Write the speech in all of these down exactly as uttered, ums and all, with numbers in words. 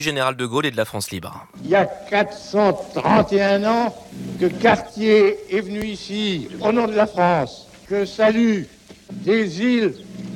Général de Gaulle et de la France libre. Il y a quatre cent trente et un ans que Cartier est venu ici, au nom de la France, que salut des îles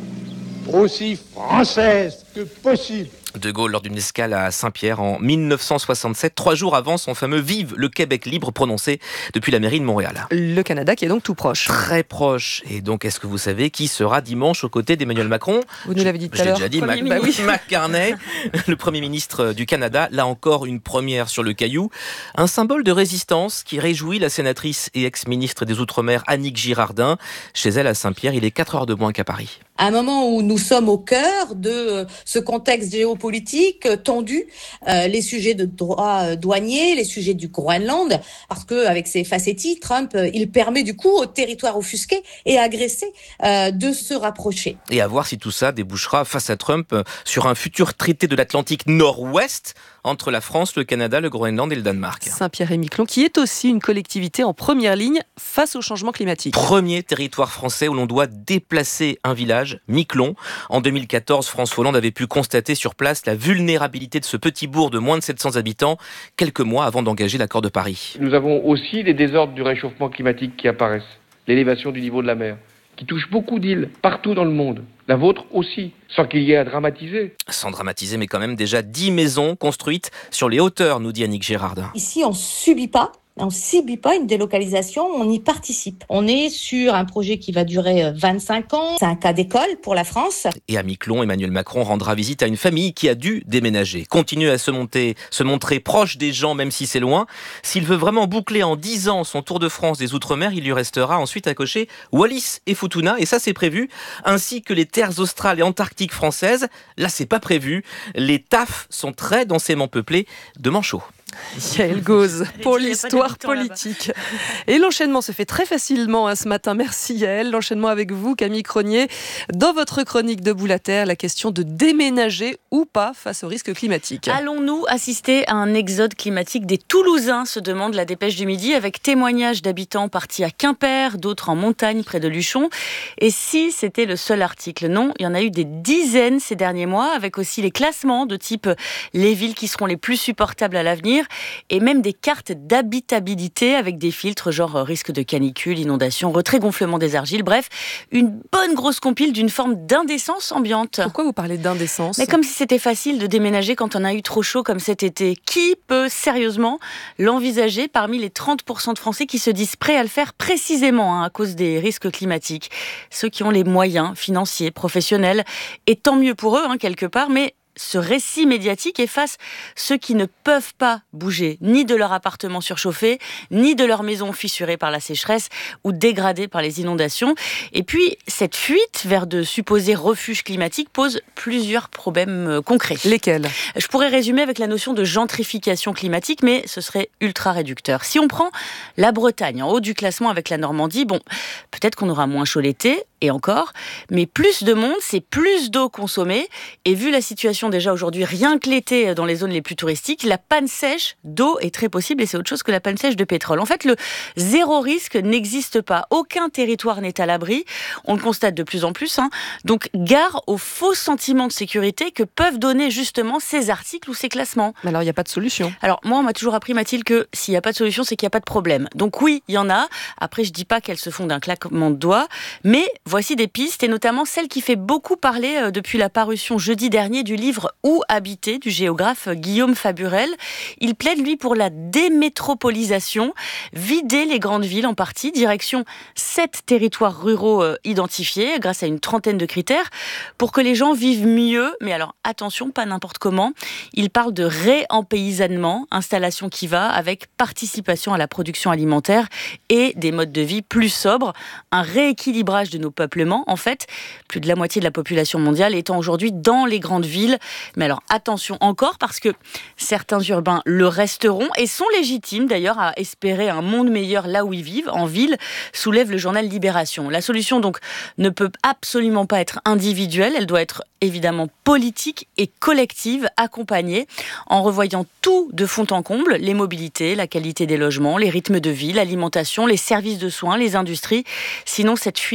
aussi françaises que possible. De Gaulle lors d'une escale à Saint-Pierre en mille neuf cent soixante-sept, trois jours avant son fameux « Vive le Québec libre » prononcé depuis la mairie de Montréal. Le Canada qui est donc tout proche. Très proche. Et donc, est-ce que vous savez qui sera dimanche aux côtés d'Emmanuel Macron ? Vous nous l'avez dit tout à l'heure. J'ai déjà dit, Mac- bah oui. McCartney, le Premier ministre du Canada. Là encore, une première sur le caillou. Un symbole de résistance qui réjouit la sénatrice et ex-ministre des Outre-mer Annick Girardin. Chez elle, à Saint-Pierre, il est quatre heures de moins qu'à Paris. À un moment où nous sommes au cœur de ce contexte géopolitique tendu, euh, les sujets de droit douanier, les sujets du Groenland, parce que avec ses facéties, Trump, il permet du coup aux territoires offusqués et agressés euh, de se rapprocher. Et à voir si tout ça débouchera face à Trump sur un futur traité de l'Atlantique Nord-Ouest entre la France, le Canada, le Groenland et le Danemark. Saint-Pierre-et-Miquelon, qui est aussi une collectivité en première ligne face au changement climatique. Premier territoire français où l'on doit déplacer un village, Miquelon. En deux mille quatorze, François Hollande avait pu constater sur place la vulnérabilité de ce petit bourg de moins de sept cents habitants, quelques mois avant d'engager l'accord de Paris. Nous avons aussi les désordres du réchauffement climatique qui apparaissent, l'élévation du niveau de la mer, qui touche beaucoup d'îles partout dans le monde. La vôtre aussi, sans qu'il y ait à dramatiser. Sans dramatiser, mais quand même déjà dix maisons construites sur les hauteurs, nous dit Annick Girardin. Ici, on ne subit pas. On ne subit pas une délocalisation, on y participe. On est sur un projet qui va durer vingt-cinq ans. C'est un cas d'école pour la France. Et à Miquelon, Emmanuel Macron rendra visite à une famille qui a dû déménager. Continue à se, monter, se montrer proche des gens, même si c'est loin. S'il veut vraiment boucler en dix ans son tour de France des Outre-mer, il lui restera ensuite à cocher Wallis et Futuna. Et ça, c'est prévu. Ainsi que les terres australes et antarctiques françaises. Là, c'est pas prévu. Les T A F sont très densément peuplés de manchots. Yael Gauze pour l'histoire politique. Et l'enchaînement se fait très facilement hein, ce matin. Merci Yael. L'enchaînement avec vous, Camille Cronier. Dans votre chronique Debout la Terre, la question de déménager ou pas face au risque climatique. Allons-nous assister à un exode climatique des Toulousains, se demande la Dépêche du Midi, avec témoignages d'habitants partis à Quimper, d'autres en montagne près de Luchon. Et si c'était le seul article? Non, il y en a eu des dizaines ces derniers mois, avec aussi les classements de type les villes qui seront les plus supportables à l'avenir, et même des cartes d'habitabilité avec des filtres genre risque de canicule, inondation, retrait gonflement des argiles, bref, une bonne grosse compile d'une forme d'indécence ambiante. Pourquoi vous parlez d'indécence? Mais comme si c'était facile de déménager quand on a eu trop chaud comme cet été. Qui peut sérieusement l'envisager parmi les trente pour cent de Français qui se disent prêts à le faire précisément hein, à cause des risques climatiques? Ceux qui ont les moyens financiers, professionnels, et tant mieux pour eux hein, quelque part, mais ce récit médiatique efface ceux qui ne peuvent pas bouger, ni de leur appartement surchauffé, ni de leur maison fissurée par la sécheresse ou dégradée par les inondations. Et puis, cette fuite vers de supposés refuges climatiques pose plusieurs problèmes concrets. Lesquels ? Je pourrais résumer avec la notion de gentrification climatique, mais ce serait ultra réducteur. Si on prend la Bretagne, en haut du classement avec la Normandie, bon, peut-être qu'on aura moins chaud l'été, et encore, mais plus de monde, c'est plus d'eau consommée, et vu la situation déjà aujourd'hui, rien que l'été dans les zones les plus touristiques, la panne sèche d'eau est très possible et c'est autre chose que la panne sèche de pétrole. En fait, le zéro risque n'existe pas. Aucun territoire n'est à l'abri. On le constate de plus en plus. Hein. Donc, gare au faux sentiment de sécurité que peuvent donner justement ces articles ou ces classements. Mais alors, il n'y a pas de solution. Alors, moi, on m'a toujours appris, Mathilde, que s'il n'y a pas de solution, c'est qu'il n'y a pas de problème. Donc oui, il y en a. Après, je ne dis pas qu'elles se font d'un claquement de doigts. Mais voici des pistes, et notamment celle qui fait beaucoup parler depuis la parution jeudi dernier du livre Où habiter du géographe Guillaume Faburel. Il plaide, lui, pour la démétropolisation, vider les grandes villes en partie, direction sept territoires ruraux euh, identifiés grâce à une trentaine de critères pour que les gens vivent mieux. Mais alors, attention, pas n'importe comment. Il parle de réempaysannement, installation qui va avec participation à la production alimentaire et des modes de vie plus sobres. Un rééquilibrage de nos peuplements. En fait, plus de la moitié de la population mondiale étant aujourd'hui dans les grandes villes. Mais alors attention encore, parce que certains urbains le resteront et sont légitimes d'ailleurs à espérer un monde meilleur là où ils vivent, en ville, soulève le journal Libération. La solution donc ne peut absolument pas être individuelle, elle doit être évidemment politique et collective, accompagnée, en revoyant tout de fond en comble, les mobilités, la qualité des logements, les rythmes de vie, l'alimentation, les services de soins, les industries. Sinon, cette fuite risque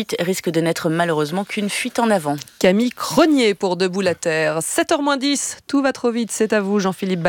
risque de n'être malheureusement qu'une fuite en avant. Camille Cronier pour Debout la Terre. sept heures moins dix, tout va trop vite, c'est à vous Jean-Philippe Ball.